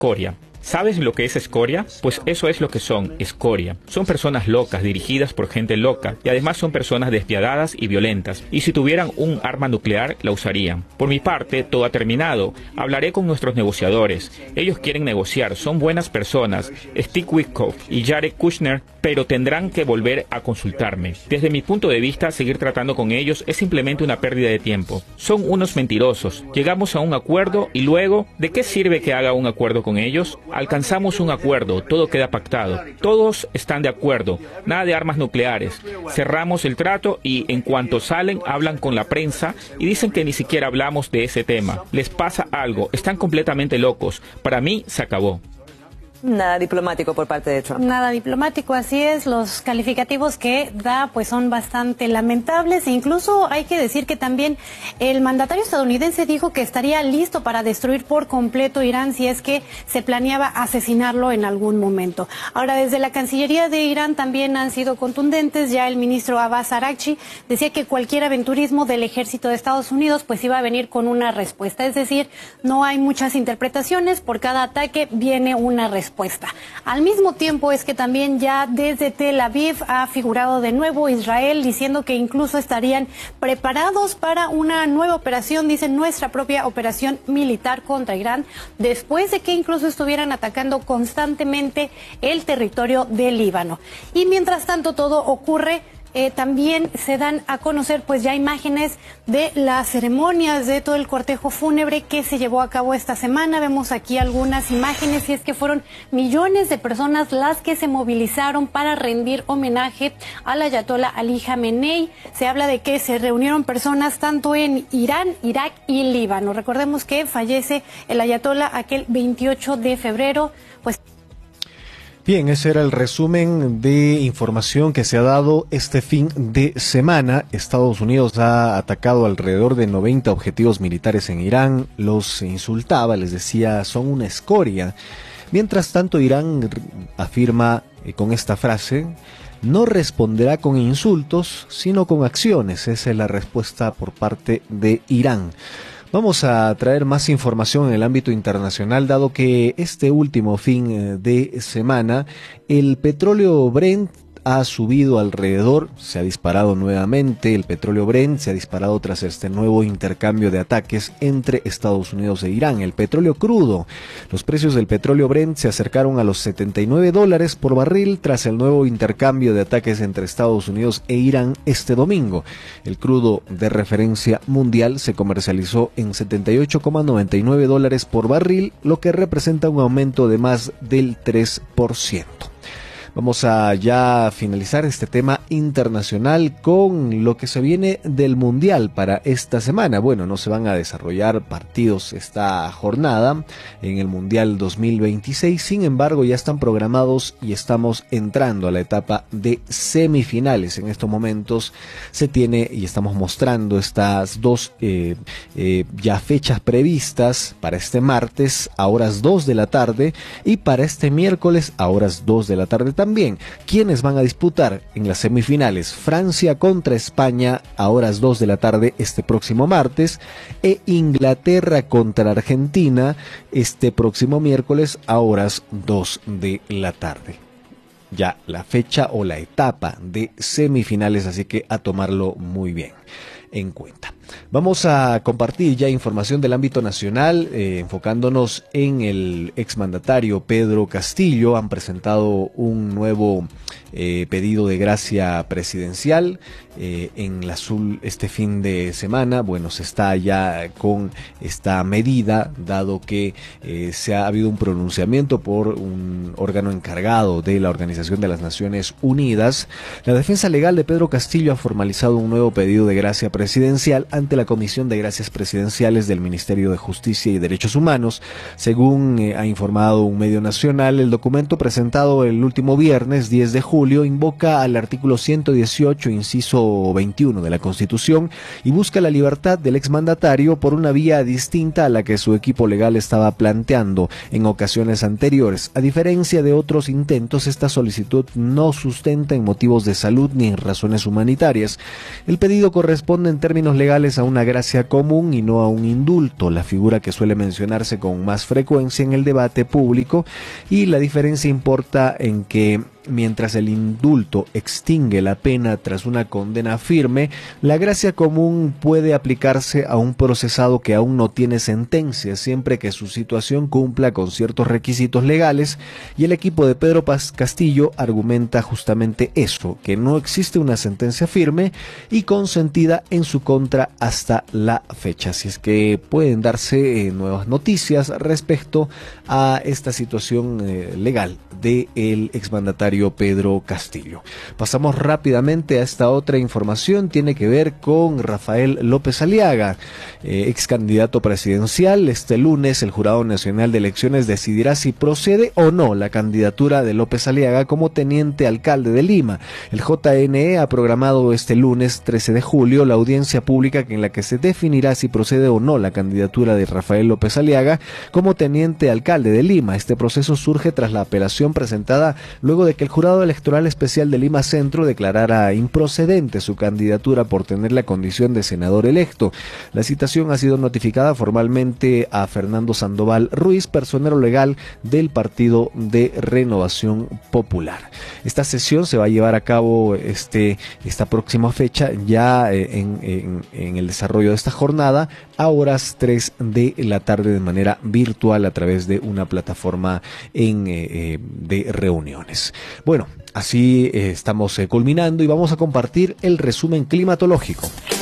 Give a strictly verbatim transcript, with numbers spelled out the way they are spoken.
escoria. ¿Sabes lo que es escoria? Pues eso es lo que son, escoria. Son personas locas, dirigidas por gente loca, y además son personas despiadadas y violentas, y si tuvieran un arma nuclear, la usarían. Por mi parte, todo ha terminado. Hablaré con nuestros negociadores. Ellos quieren negociar, son buenas personas, Steve Witkoff y Jared Kushner, pero tendrán que volver a consultarme. Desde mi punto de vista, seguir tratando con ellos es simplemente una pérdida de tiempo. Son unos mentirosos. Llegamos a un acuerdo y luego, ¿de qué sirve que haga un acuerdo con ellos? Alcanzamos un acuerdo, todo queda pactado. Todos están de acuerdo, nada de armas nucleares. Cerramos el trato y en cuanto salen, hablan con la prensa y dicen que ni siquiera hablamos de ese tema. Les pasa algo, están completamente locos. Para mí, se acabó. Nada diplomático por parte de Trump. Nada diplomático, así es. Los calificativos que da pues son bastante lamentables e incluso hay que decir que también el mandatario estadounidense dijo que estaría listo para destruir por completo Irán si es que se planeaba asesinarlo en algún momento. Ahora, desde la Cancillería de Irán también han sido contundentes. Ya el ministro Abbas Araghchi decía que cualquier aventurismo del ejército de Estados Unidos pues iba a venir con una respuesta. Es decir, no hay muchas interpretaciones, por cada ataque viene una respuesta. Al mismo tiempo es que también ya desde Tel Aviv ha figurado de nuevo Israel diciendo que incluso estarían preparados para una nueva operación, dicen nuestra propia operación militar contra Irán, después de que incluso estuvieran atacando constantemente el territorio del Líbano. Y mientras tanto todo ocurre, Eh, también se dan a conocer pues ya imágenes de las ceremonias de todo el cortejo fúnebre que se llevó a cabo esta semana. Vemos aquí algunas imágenes y es que fueron millones de personas las que se movilizaron para rendir homenaje al ayatolá Ali Jamenei. Se habla de que se reunieron personas tanto en Irán, Irak y Líbano. Recordemos que fallece el ayatolá aquel veintiocho de febrero, pues. Bien, ese era el resumen de información que se ha dado este fin de semana. Estados Unidos ha atacado alrededor de noventa objetivos militares en Irán, los insultaba, les decía, son una escoria. Mientras tanto, Irán afirma eh, con esta frase: no responderá con insultos, sino con acciones. Esa es la respuesta por parte de Irán. Vamos a traer más información en el ámbito internacional, dado que este último fin de semana el petróleo Brent ha subido alrededor, se ha disparado nuevamente, el petróleo Brent se ha disparado tras este nuevo intercambio de ataques entre Estados Unidos e Irán. El petróleo crudo, los precios del petróleo Brent se acercaron a los setenta y nueve dólares por barril tras el nuevo intercambio de ataques entre Estados Unidos e Irán este domingo. El crudo de referencia mundial se comercializó en setenta y ocho coma noventa y nueve dólares por barril, lo que representa un aumento de más del tres por ciento. Vamos a ya finalizar este tema internacional con lo que se viene del Mundial para esta semana. Bueno, no se van a desarrollar partidos esta jornada en el Mundial dos mil veintiséis, sin embargo ya están programados y estamos entrando a la etapa de semifinales. En estos momentos se tiene y estamos mostrando estas dos eh, eh, ya fechas previstas para este martes a horas dos de la tarde y para este miércoles a horas dos de la tarde también. ¿Quiénes van a disputar en las semifinales? Francia contra España a horas dos de la tarde este próximo martes e Inglaterra contra Argentina este próximo miércoles a horas dos de la tarde. Ya la fecha o la etapa de semifinales, así que a tomarlo muy bien en cuenta. Vamos a compartir ya información del ámbito nacional, eh, enfocándonos en el exmandatario Pedro Castillo. Han presentado un nuevo eh, pedido de gracia presidencial eh, en la Azul este fin de semana. Bueno, se está ya con esta medida, dado que eh, se ha habido un pronunciamiento por un órgano encargado de la Organización de las Naciones Unidas. La defensa legal de Pedro Castillo ha formalizado un nuevo pedido de gracia presidencial ante la Comisión de Gracias Presidenciales del Ministerio de Justicia y Derechos Humanos. Según eh, ha informado un medio nacional, el documento presentado el último viernes diez de julio julio, invoca al artículo ciento dieciocho, inciso veintiuno de la Constitución y busca la libertad del exmandatario por una vía distinta a la que su equipo legal estaba planteando en ocasiones anteriores. A diferencia de otros intentos, esta solicitud no sustenta en motivos de salud ni en razones humanitarias. El pedido corresponde en términos legales a una gracia común y no a un indulto, la figura que suele mencionarse con más frecuencia en el debate público, y la diferencia importa en que mientras el indulto extingue la pena tras una condena firme, la gracia común puede aplicarse a un procesado que aún no tiene sentencia, siempre que su situación cumpla con ciertos requisitos legales, y el equipo de Pedro Paz Castillo argumenta justamente eso, que no existe una sentencia firme y consentida en su contra hasta la fecha. Así es que pueden darse eh, nuevas noticias respecto a esta situación eh, legal del exmandatario Pedro Castillo. Pasamos rápidamente a esta otra información, tiene que ver con Rafael López Aliaga, eh, ex candidato presidencial. Este lunes el Jurado Nacional de Elecciones decidirá si procede o no la candidatura de López Aliaga como teniente alcalde de Lima. El J N E ha programado este lunes trece de julio la audiencia pública en la que se definirá si procede o no la candidatura de Rafael López Aliaga como teniente alcalde de Lima. Este proceso surge tras la apelación presentada luego de que el Jurado Electoral Especial de Lima Centro declarara improcedente su candidatura por tener la condición de senador electo. La citación ha sido notificada formalmente a Fernando Sandoval Ruiz, personero legal del Partido de Renovación Popular. Esta sesión se va a llevar a cabo este, esta próxima fecha, ya en, en, en el desarrollo de esta jornada, a horas tres de la tarde de manera virtual a través de una plataforma en, eh, de reuniones. Bueno, así eh, estamos eh, culminando y vamos a compartir el resumen climatológico.